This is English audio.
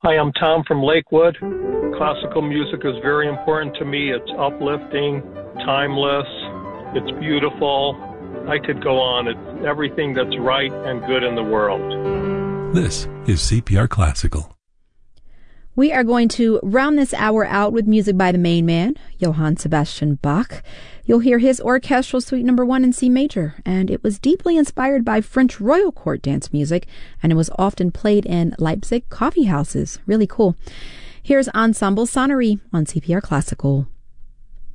Hi, I'm Tom from Lakewood. Classical music is very important to me. It's uplifting, timeless, it's beautiful. I could go on. It's everything that's right and good in the world. This is CPR Classical. We are going to round this hour out with music by the main man, Johann Sebastian Bach. You'll hear his Orchestral Suite No. 1 in C major, and it was deeply inspired by French royal court dance music, and it was often played in Leipzig coffee houses. Really cool. Here's Ensemble Sonnerie on CPR Classical.